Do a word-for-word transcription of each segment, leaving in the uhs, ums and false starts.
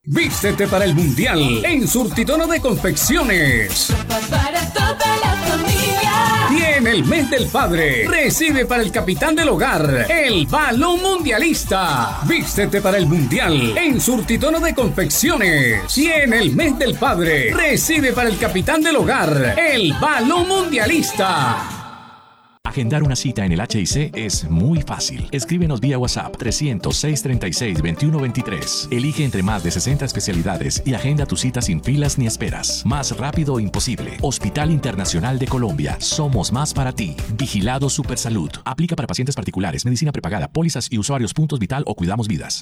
Vístete para el Mundial en Surtitono de Confecciones. Para toda la familia. Tiene el mes del padre. Recibe para el capitán del hogar el balón mundialista. Vístete para el Mundial en Surtitono de Confecciones. Tiene el mes del padre. Recibe para el capitán del hogar el balón mundialista. Agendar una cita en el H I C es muy fácil. Escríbenos vía WhatsApp trescientos seis, treinta y seis, veintiuno veintitrés. Elige entre más de sesenta especialidades y agenda tu cita sin filas ni esperas. Más rápido imposible. Hospital Internacional de Colombia. Somos más para ti. Vigilado Supersalud. Aplica para pacientes particulares, medicina prepagada, pólizas y usuarios puntos vital o cuidamos vidas.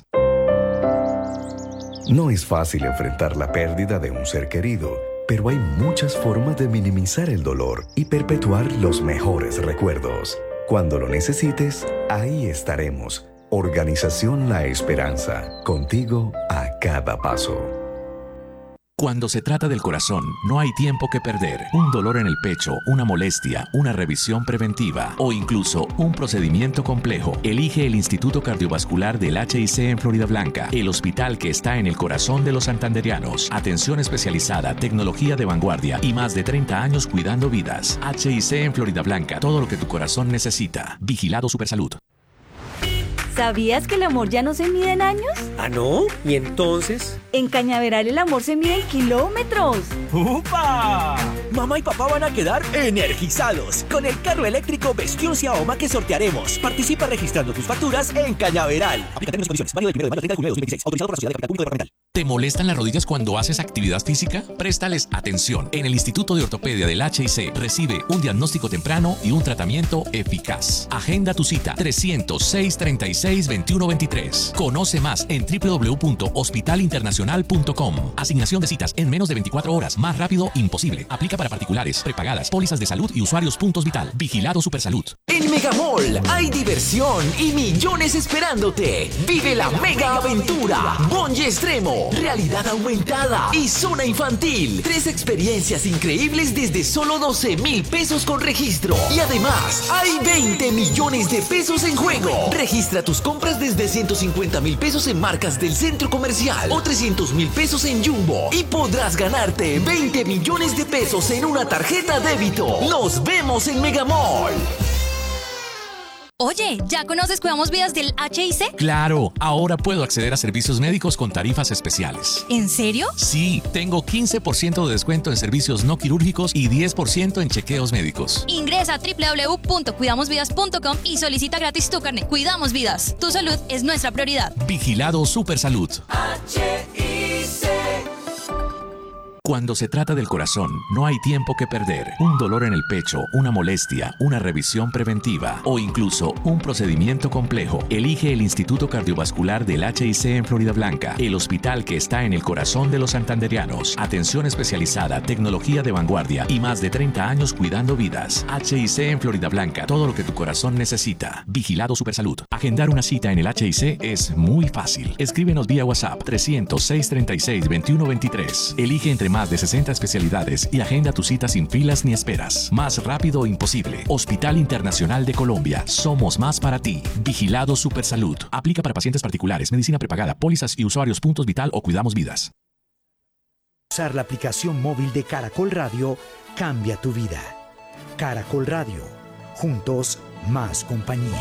No es fácil enfrentar la pérdida de un ser querido, pero hay muchas formas de minimizar el dolor y perpetuar los mejores recuerdos. Cuando lo necesites, ahí estaremos. Organización La Esperanza, contigo a cada paso. Cuando se trata del corazón, no hay tiempo que perder. Un dolor en el pecho, una molestia, una revisión preventiva o incluso un procedimiento complejo. Elige el Instituto Cardiovascular del H I C en Florida Blanca, el hospital que está en el corazón de los santanderianos. Atención especializada, tecnología de vanguardia y más de treinta años cuidando vidas. H I C en Florida Blanca, todo lo que tu corazón necesita. Vigilado Supersalud. ¿Sabías que el amor ya no se mide en años? ¿Ah, no? ¿Y entonces? En Cañaveral el amor se mide en kilómetros. ¡Upa! Mamá y papá van a quedar energizados con el carro eléctrico Vestioncia Oma que sortearemos. Participa registrando tus facturas en Cañaveral. Aplica términos y condiciones. Válido del primero de mayo al treinta de junio de dos mil veintiséis. Autorizado por la Sociedad de Capital Público Departamental. ¿Te molestan las rodillas cuando haces actividad física? Préstales atención. En el Instituto de Ortopedia del H I C recibe un diagnóstico temprano y un tratamiento eficaz. Agenda tu cita trescientos seis, treinta y seis, veintiuno veintitrés. Conoce más en doble u doble u doble u punto hospital internacional punto com. Asignación de citas en menos de veinticuatro horas. Más rápido imposible. Aplica para particulares, prepagadas, pólizas de salud y usuarios puntos vital. Vigilado Supersalud. En Megamall hay diversión y millones esperándote. Vive la mega aventura. Bungee extremo, realidad aumentada y zona infantil. Tres experiencias increíbles desde solo doce mil pesos con registro. Y además, hay veinte millones de pesos en juego. Registra tus compras desde ciento cincuenta mil pesos en marcas del centro comercial o trescientos mil pesos en Jumbo y podrás ganarte veinte millones de pesos en una tarjeta débito. Nos vemos en Megamall. Oye, ¿ya conoces Cuidamos Vidas del H I C? Claro, ahora puedo acceder a servicios médicos con tarifas especiales. ¿En serio? Sí, tengo quince por ciento de descuento en servicios no quirúrgicos y diez por ciento en chequeos médicos. Ingresa a doble u doble u doble u punto cuidamos vidas punto com y solicita gratis tu carnet. Cuidamos Vidas. Tu salud es nuestra prioridad. Vigilado Supersalud. H I C. Cuando se trata del corazón, no hay tiempo que perder. Un dolor en el pecho, una molestia, una revisión preventiva o incluso un procedimiento complejo. Elige el Instituto Cardiovascular del H I C en Florida Blanca, el hospital que está en el corazón de los santanderianos. Atención especializada, tecnología de vanguardia y más de treinta años cuidando vidas. H I C en Florida Blanca, todo lo que tu corazón necesita. Vigilado Supersalud. Agendar una cita en el H I C es muy fácil. Escríbenos vía WhatsApp trescientos seis, treinta y seis, veintiuno veintitrés. Elige entre más de sesenta especialidades y agenda tu cita sin filas ni esperas. Más rápido imposible. Hospital Internacional de Colombia. Somos más para ti. Vigilado Supersalud. Aplica para pacientes particulares, medicina prepagada, pólizas y usuarios puntos vital o cuidamos vidas. Usar la aplicación móvil de Caracol Radio cambia tu vida. Caracol Radio. Juntos, más compañía.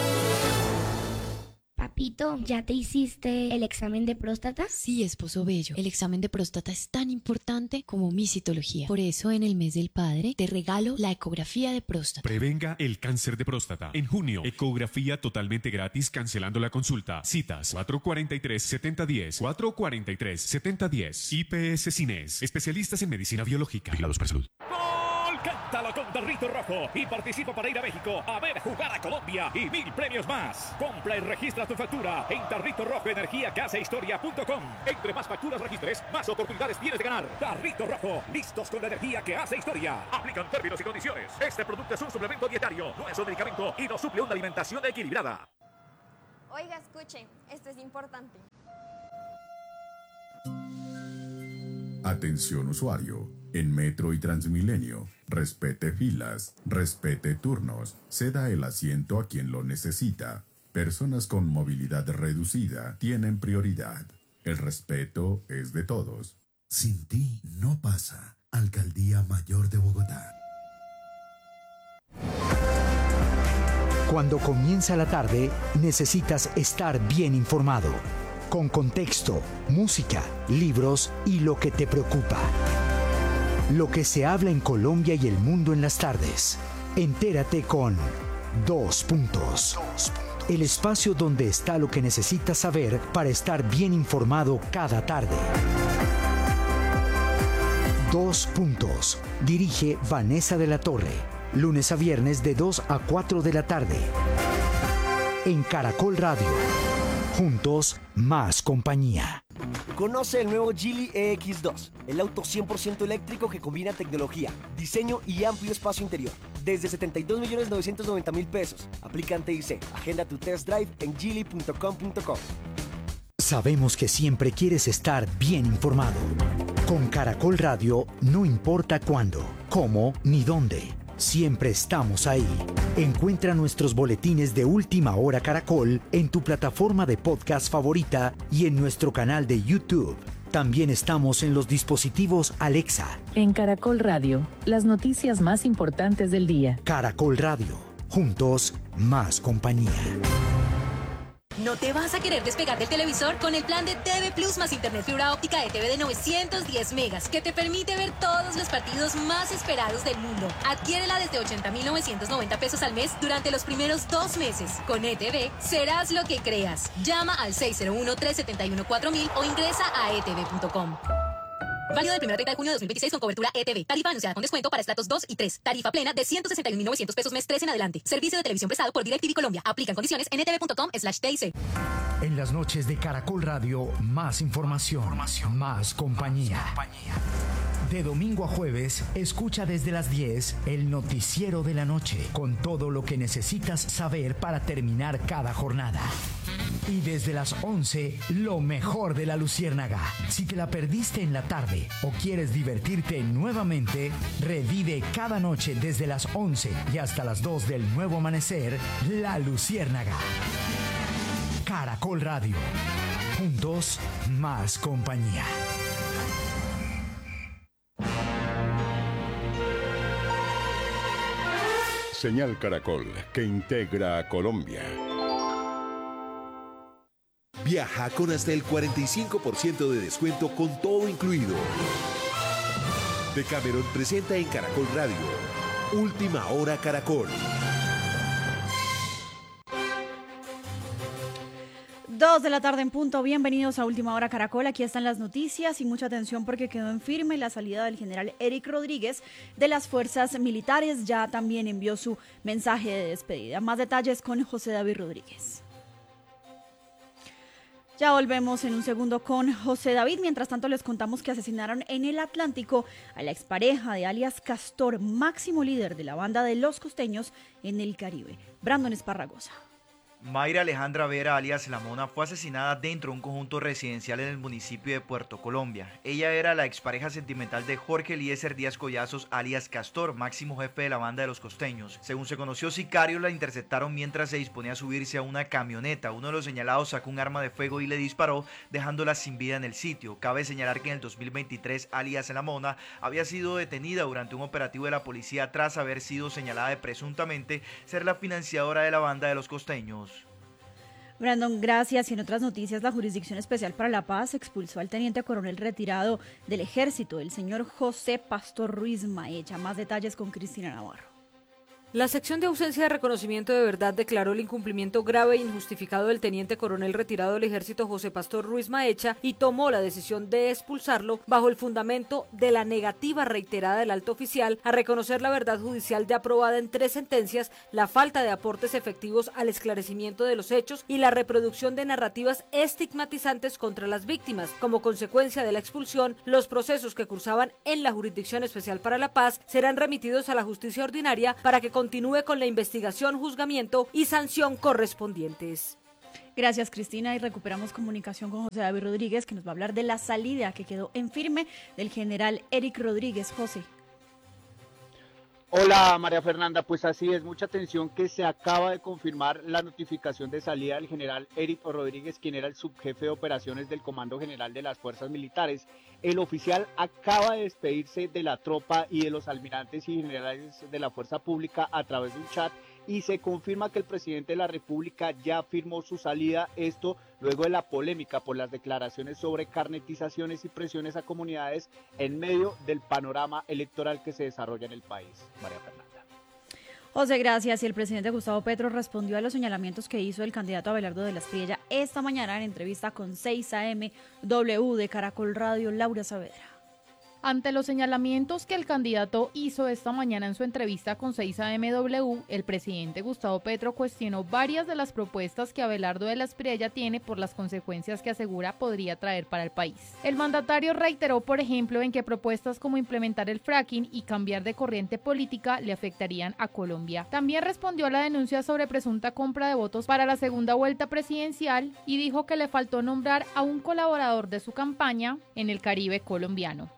Papito, ¿ya te hiciste el examen de próstata? Sí, esposo bello. El examen de próstata es tan importante como mi citología. Por eso, en el mes del padre, te regalo la ecografía de próstata. Prevenga el cáncer de próstata. En junio, ecografía totalmente gratis cancelando la consulta. Citas cuatro cuatro tres, siete cero uno cero, cuatro cuatro tres, siete cero uno cero. I P S Cines, especialistas en medicina biológica. Vigilados para salud. Cántalo con Tarrito Rojo y participa para ir a México a ver jugar a Colombia y mil premios más. Compra y registra tu factura en Tarrito Rojo Energía que hace historia punto com. Entre más facturas registres, más oportunidades tienes de ganar. Tarrito Rojo, listos con la energía que hace historia. Aplican términos y condiciones. Este producto es un suplemento dietario, no es un medicamento y no suple una alimentación equilibrada. Oiga, escuche, esto es importante. Atención usuario. En Metro y Transmilenio, respete filas, respete turnos, ceda el asiento a quien lo necesita. Personas con movilidad reducida tienen prioridad. El respeto es de todos. Sin ti no pasa. Alcaldía Mayor de Bogotá. Cuando comienza la tarde, necesitas estar bien informado, con contexto, música, libros y lo que te preocupa. Lo que se habla en Colombia y el mundo en las tardes. Entérate con Dos Puntos. El espacio donde está lo que necesitas saber para estar bien informado cada tarde. Dos Puntos. Dirige Vanessa de la Torre. Lunes a viernes de dos a cuatro de la tarde. En Caracol Radio. Juntos, más compañía. Conoce el nuevo Geely E X dos, el auto cien por ciento eléctrico que combina tecnología, diseño y amplio espacio interior. Desde setenta y dos millones novecientos noventa mil pesos. Aplican T I C. Agenda tu test drive en geely punto com punto co. Sabemos que siempre quieres estar bien informado. Con Caracol Radio, no importa cuándo, cómo ni dónde. Siempre estamos ahí. Encuentra nuestros boletines de Última Hora Caracol en tu plataforma de podcast favorita y en nuestro canal de YouTube. También estamos en los dispositivos Alexa. En Caracol Radio, las noticias más importantes del día. Caracol Radio. Juntos, más compañía. ¿No te vas a querer despegar del televisor? Con el plan de T V Plus más internet fibra óptica de T V de novecientos diez megas, que te permite ver todos los partidos más esperados del mundo. Adquiérela desde ochenta mil novecientos noventa pesos al mes durante los primeros dos meses. Con E T V, serás lo que creas. Llama al seis cero uno, tres siete uno, cuatro mil o ingresa a e t v punto com. Válido del primero al treinta de junio de dos mil veintiséis con cobertura E T V. Tarifa anunciada con descuento para estratos dos y tres. Tarifa plena de ciento sesenta y un mil novecientos pesos mes tres en adelante. Servicio de televisión prestado por DirecTV Colombia. Aplican condiciones en e t v punto com slash t i c. En las noches de Caracol Radio, más información, información. Más compañía. Más compañía. De domingo a jueves, escucha desde las diez el noticiero de la noche, con todo lo que necesitas saber para terminar cada jornada. Y desde las once, lo mejor de la Luciérnaga. Si te la perdiste en la tarde o quieres divertirte nuevamente, revive cada noche desde las once y hasta las dos del nuevo amanecer, La Luciérnaga. Caracol Radio. Juntos, más compañía. Señal Caracol, que integra a Colombia. Viaja con hasta el cuarenta y cinco por ciento de descuento con todo incluido. Decameron presenta en Caracol Radio Última Hora Caracol. Dos de la tarde en punto, bienvenidos a Última Hora Caracol, aquí están las noticias y mucha atención porque quedó en firme la salida del general Eric Rodríguez de las fuerzas militares, ya también envió su mensaje de despedida. Más detalles con José David Rodríguez. Ya volvemos en un segundo con José David. Mientras tanto, les contamos que asesinaron en el Atlántico a la expareja de alias Castor, máximo líder de la banda de Los Costeños en el Caribe. Brandon Esparragosa. Mayra Alejandra Vera, alias La Mona, fue asesinada dentro de un conjunto residencial en el municipio de Puerto Colombia. Ella era la expareja sentimental de Jorge Eliezer Díaz Collazos, alias Castor, máximo jefe de la banda de Los Costeños. Según se conoció, sicarios la interceptaron mientras se disponía a subirse a una camioneta. Uno de los señalados sacó un arma de fuego y le disparó, dejándola sin vida en el sitio. Cabe señalar que en el dos mil veintitrés, alias La Mona, había sido detenida durante un operativo de la policía tras haber sido señalada de presuntamente ser la financiadora de la banda de Los Costeños. Brandon, gracias. Y en otras noticias, la Jurisdicción Especial para la Paz expulsó al teniente coronel retirado del Ejército, el señor José Pastor Ruiz Maecha. Más detalles con Cristina Navarro. La sección de ausencia de reconocimiento de verdad declaró el incumplimiento grave e injustificado del teniente coronel retirado del Ejército José Pastor Ruiz Maecha y tomó la decisión de expulsarlo bajo el fundamento de la negativa reiterada del alto oficial a reconocer la verdad judicial de aprobada en tres sentencias, la falta de aportes efectivos al esclarecimiento de los hechos y la reproducción de narrativas estigmatizantes contra las víctimas. Como consecuencia de la expulsión, los procesos que cursaban en la Jurisdicción Especial para la Paz serán remitidos a la justicia ordinaria para que continúe con la investigación, juzgamiento y sanción correspondientes. Gracias, Cristina, y recuperamos comunicación con José David Rodríguez, que nos va a hablar de la salida que quedó en firme del general Eric Rodríguez. José. Hola María Fernanda, pues así es, mucha atención que se acaba de confirmar la notificación de salida del general Eric Rodríguez, quien era el subjefe de operaciones del Comando General de las Fuerzas Militares. El oficial acaba de despedirse de la tropa y de los almirantes y generales de la Fuerza Pública a través de un chat y se confirma que el presidente de la República ya firmó su salida, esto luego de la polémica por las declaraciones sobre carnetizaciones y presiones a comunidades en medio del panorama electoral que se desarrolla en el país. María Fernanda. José, gracias. Y el presidente Gustavo Petro respondió a los señalamientos que hizo el candidato Abelardo de la Espriella esta mañana en entrevista con seis A M W de Caracol Radio. Laura Saavedra. Ante los señalamientos que el candidato hizo esta mañana en su entrevista con seis A M W, el presidente Gustavo Petro cuestionó varias de las propuestas que Abelardo de la Espriella tiene por las consecuencias que asegura podría traer para el país. El mandatario reiteró, por ejemplo, en que propuestas como implementar el fracking y cambiar de corriente política le afectarían a Colombia. También respondió a la denuncia sobre presunta compra de votos para la segunda vuelta presidencial y dijo que le faltó nombrar a un colaborador de su campaña en el Caribe colombiano.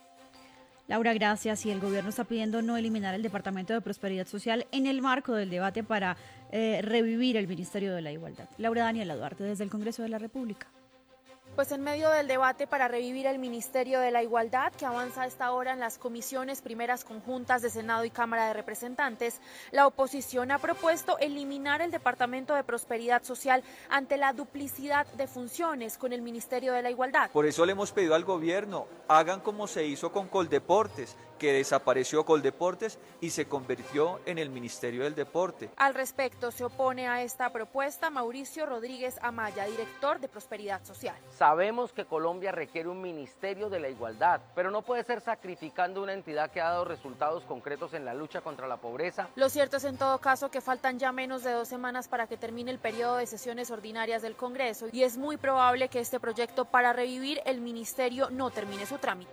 Laura, gracias. Y el gobierno está pidiendo no eliminar el Departamento de Prosperidad Social en el marco del debate para eh, revivir el Ministerio de la Igualdad. Laura Daniela Duarte, desde el Congreso de la República. Pues en medio del debate para revivir el Ministerio de la Igualdad, que avanza a esta hora en las comisiones primeras conjuntas de Senado y Cámara de Representantes, la oposición ha propuesto eliminar el Departamento de Prosperidad Social ante la duplicidad de funciones con el Ministerio de la Igualdad. Por eso le hemos pedido al gobierno, hagan como se hizo con Coldeportes, que desapareció Coldeportes y se convirtió en el Ministerio del Deporte. Al respecto, se opone a esta propuesta Mauricio Rodríguez Amaya, director de Prosperidad Social. Sabemos que Colombia requiere un Ministerio de la Igualdad, pero no puede ser sacrificando una entidad que ha dado resultados concretos en la lucha contra la pobreza. Lo cierto es en todo caso que faltan ya menos de dos semanas para que termine el periodo de sesiones ordinarias del Congreso y es muy probable que este proyecto para revivir el ministerio no termine su trámite.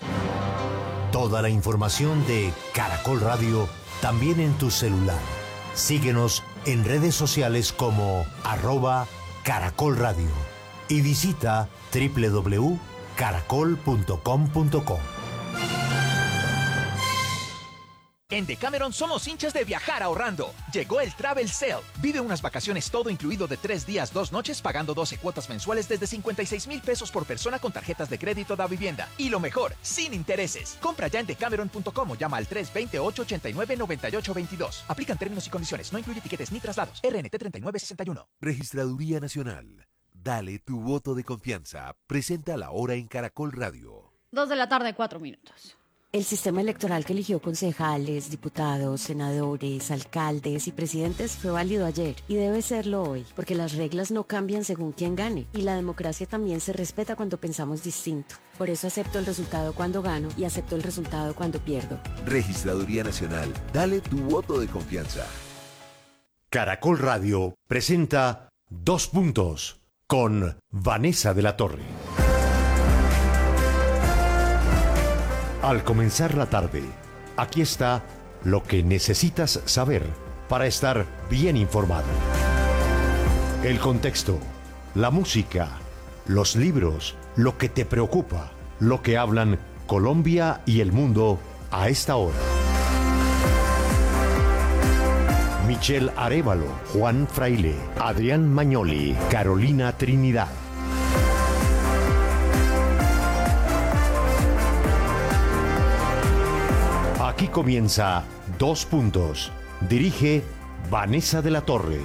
Toda la información de Caracol Radio también en tu celular. Síguenos en redes sociales como arroba Caracol Radio y visita doble u doble u doble u punto caracol punto com punto co. En Decameron somos hinchas de viajar ahorrando. Llegó el Travel Sale. Vive unas vacaciones todo incluido de tres días, dos noches, pagando doce cuotas mensuales desde cincuenta y seis mil pesos por persona con tarjetas de crédito da vivienda. Y lo mejor, sin intereses. Compra ya en decameron punto com o llama al tres dos ocho, ocho nueve, nueve ocho dos dos. Aplican términos y condiciones. No incluye tiquetes ni traslados. R N T treinta y nueve sesenta y uno. Registraduría Nacional. Dale tu voto de confianza. Presenta la hora en Caracol Radio. Dos de la tarde, cuatro minutos. El sistema electoral que eligió concejales, diputados, senadores, alcaldes y presidentes fue válido ayer y debe serlo hoy, porque las reglas no cambian según quién gane y la democracia también se respeta cuando pensamos distinto. Por eso acepto el resultado cuando gano y acepto el resultado cuando pierdo. Registraduría Nacional. Dale tu voto de confianza. Caracol Radio presenta Dos Puntos con Vanessa de la Torre. Al comenzar la tarde, aquí está lo que necesitas saber para estar bien informado. El contexto, la música, los libros, lo que te preocupa, lo que hablan Colombia y el mundo a esta hora. Michelle Arévalo, Juan Fraile, Adrián Mañoli, Carolina Trinidad. Aquí comienza Dos Puntos. Dirige Vanessa de la Torre.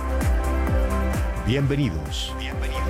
Bienvenidos. Bienvenidos.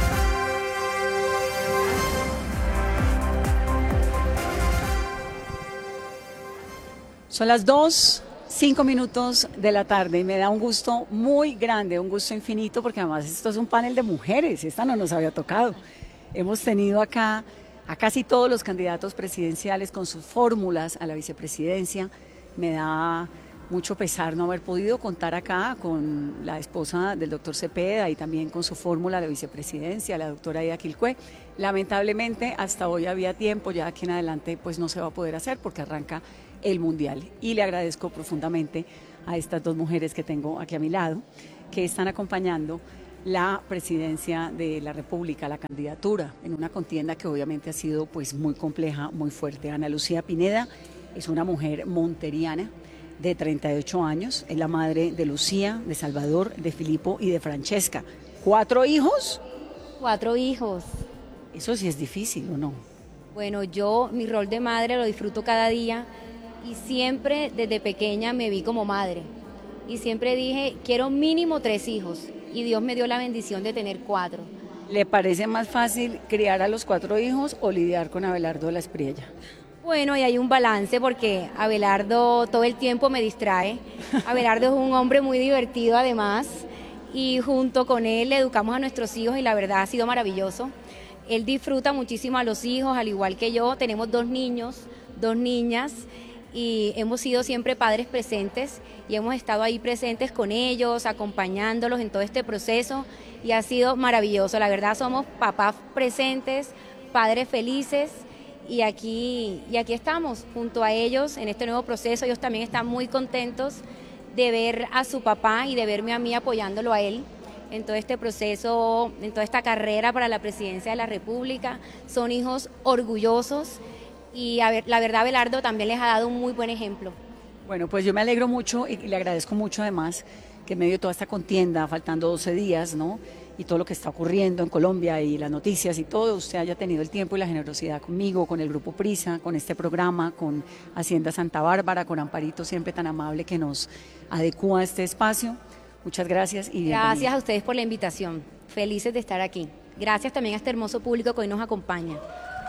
Son las dos, cinco minutos de la tarde y me da un gusto muy grande, un gusto infinito, porque además esto es un panel de mujeres, esta no nos había tocado. Hemos tenido acá a casi todos los candidatos presidenciales con sus fórmulas a la vicepresidencia. Me da mucho pesar no haber podido contar acá con la esposa del doctor Cepeda y también con su fórmula a la vicepresidencia, la doctora Ida Quilcué. Lamentablemente hasta hoy había tiempo, ya aquí en adelante pues no se va a poder hacer porque arranca el Mundial. Y le agradezco profundamente a estas dos mujeres que tengo aquí a mi lado, que están acompañando la presidencia de la República, la candidatura, en una contienda que obviamente ha sido pues muy compleja, muy fuerte. Ana Lucía Pineda Es una mujer monteriana de treinta y ocho años, es la madre de Lucía, de Salvador, de Filipo y de Francesca. ¿Cuatro hijos? Cuatro hijos. Eso sí es difícil, ¿o no? Bueno, yo mi rol de madre lo disfruto cada día y siempre desde pequeña me vi como madre. Y siempre dije, quiero mínimo tres hijos. Y Dios me dio la bendición de tener cuatro. ¿Le parece más fácil criar a los cuatro hijos o lidiar con Abelardo de la Espriella? Bueno, y hay un balance porque Abelardo todo el tiempo me distrae. Abelardo es un hombre muy divertido además y junto con él educamos a nuestros hijos y la verdad ha sido maravilloso. Él disfruta muchísimo a los hijos, al igual que yo. Tenemos dos niños, dos niñas y hemos sido siempre padres presentes y hemos estado ahí presentes con ellos, acompañándolos en todo este proceso y ha sido maravilloso. La verdad somos papás presentes, padres felices. Y aquí, y aquí estamos, junto a ellos, en este nuevo proceso. Ellos también están muy contentos de ver a su papá y de verme a mí apoyándolo a él en todo este proceso, en toda esta carrera para la presidencia de la República. Son hijos orgullosos y a ver, la verdad Abelardo también les ha dado un muy buen ejemplo. Bueno, pues yo me alegro mucho y le agradezco mucho además que en medio de toda esta contienda, faltando doce días, ¿no?, y todo lo que está ocurriendo en Colombia y las noticias y todo, usted haya tenido el tiempo y la generosidad conmigo, con el Grupo Prisa, con este programa, con Hacienda Santa Bárbara, con Amparito siempre tan amable que nos adecúa a este espacio. Muchas gracias y bienvenida. Gracias a ustedes por la invitación. Felices de estar aquí. Gracias también a este hermoso público que hoy nos acompaña.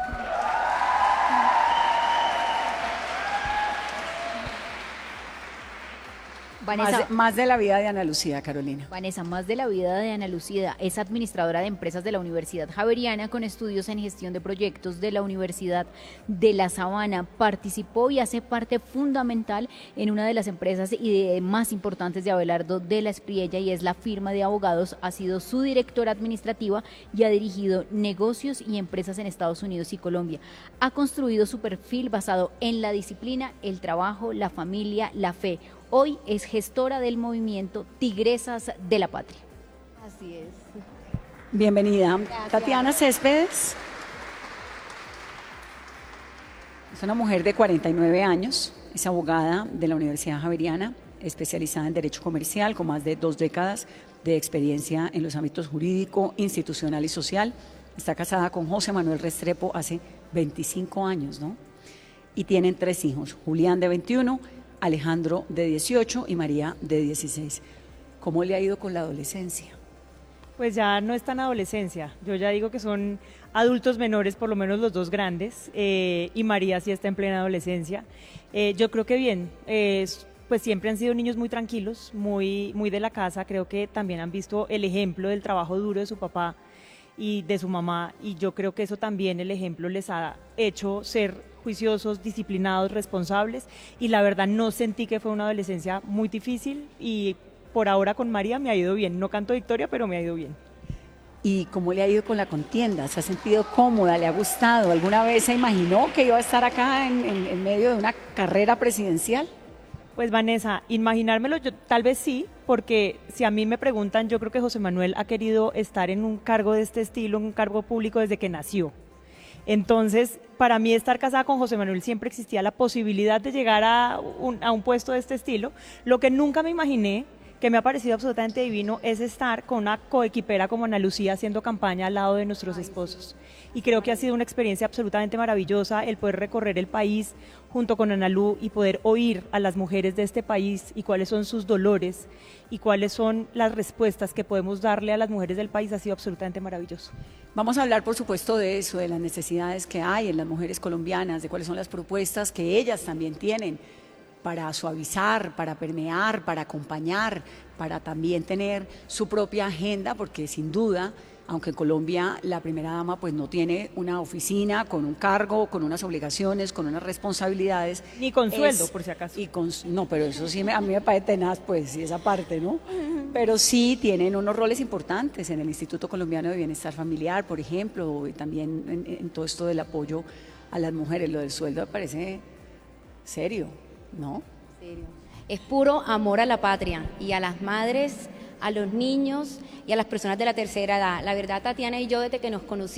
Vanessa, más, de, más de la vida de Ana Lucía, Carolina. Vanessa, más de la vida de Ana Lucía. Es administradora de empresas de la Universidad Javeriana con estudios en gestión de proyectos de la Universidad de La Sabana. Participó y hace parte fundamental en una de las empresas y de, más importantes de Abelardo de la Espriella y es la firma de abogados. Ha sido su directora administrativa y ha dirigido negocios y empresas en Estados Unidos y Colombia. Ha construido su perfil basado en la disciplina, el trabajo, la familia, la fe. Hoy es gestora del movimiento Tigresas de la Patria. Así es. Bienvenida. Gracias. Tatiana Céspedes. Es una mujer de cuarenta y nueve años, es abogada de la Universidad Javeriana, especializada en Derecho Comercial, con más de dos décadas de experiencia en los ámbitos jurídico, institucional y social. Está casada con José Manuel Restrepo hace veinticinco años, ¿no? Y tienen tres hijos, Julián de veintiuno, Alejandro de dieciocho y María de dieciséis. ¿Cómo le ha ido con la adolescencia? Pues ya no es tan adolescencia, yo ya digo que son adultos menores, por lo menos los dos grandes, eh, y María sí está en plena adolescencia. Eh, yo creo que bien, eh, pues siempre han sido niños muy tranquilos, muy, muy de la casa, creo que también han visto el ejemplo del trabajo duro de su papá y de su mamá, y yo creo que eso también el ejemplo les ha hecho ser juiciosos, disciplinados, responsables, y la verdad no sentí que fue una adolescencia muy difícil y por ahora con María me ha ido bien, no canto victoria, pero me ha ido bien. ¿Y cómo le ha ido con la contienda? ¿Se ha sentido cómoda? ¿Le ha gustado? ¿Alguna vez se imaginó que iba a estar acá en, en, en medio de una carrera presidencial? Pues Vanessa, imaginármelo yo tal vez sí, porque si a mí me preguntan, yo creo que José Manuel ha querido estar en un cargo de este estilo, un cargo público desde que nació. Entonces, para mí estar casada con José Manuel siempre existía la posibilidad de llegar a un, a un puesto de este estilo. Lo que nunca me imaginé, que me ha parecido absolutamente divino, es estar con una coequipera como Ana Lucía haciendo campaña al lado de nuestros esposos. Y creo que ha sido una experiencia absolutamente maravillosa el poder recorrer el país junto con Ana Lu y poder oír a las mujeres de este país y cuáles son sus dolores y cuáles son las respuestas que podemos darle a las mujeres del país. Ha sido absolutamente maravilloso. Vamos a hablar, por supuesto, de eso, de las necesidades que hay en las mujeres colombianas, de cuáles son las propuestas que ellas también tienen para suavizar, para permear, para acompañar, para también tener su propia agenda, porque sin duda, aunque en Colombia la primera dama pues no tiene una oficina con un cargo, con unas obligaciones, con unas responsabilidades. Ni con sueldo, es, por si acaso. Y con, no, pero eso sí me, a mí me parece tenaz, pues, sí, esa parte, ¿no? Pero sí tienen unos roles importantes en el Instituto Colombiano de Bienestar Familiar, por ejemplo, y también en, en todo esto del apoyo a las mujeres. Lo del sueldo me parece serio, ¿no? Serio. Es puro amor a la patria y a las madres, a los niños y a las personas de la tercera edad. La verdad, Tatiana y yo, desde que nos conocimos,